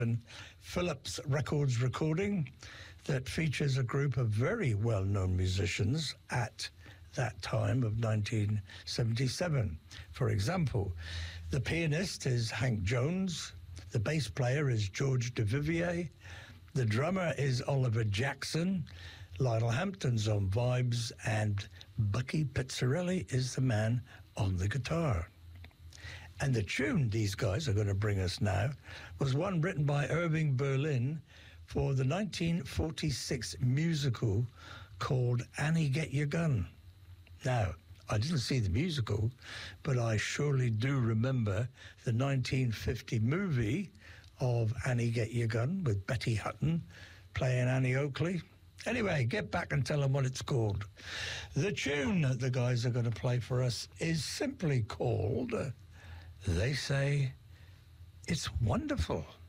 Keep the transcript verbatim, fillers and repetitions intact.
Philips Records recording that features a group of very well-known musicians at that time of nineteen seventy-seven. For example, the pianist is Hank Jones, the bass player is George Duvivier, the drummer is Oliver Jackson, Lionel Hampton's on vibes, and Bucky Pizzarelli is the man on the guitar. And the tune these guys are going to bring us now was one written by Irving Berlin for the nineteen forty-six musical called Annie Get Your Gun. Now, I didn't see the musical, but I surely do remember the nineteen fifty movie of Annie Get Your Gun with Betty Hutton playing Annie Oakley. Anyway, get back and tell them what it's called. The tune that the guys are going to play for us is simply called, uh, They Say It's Wonderful.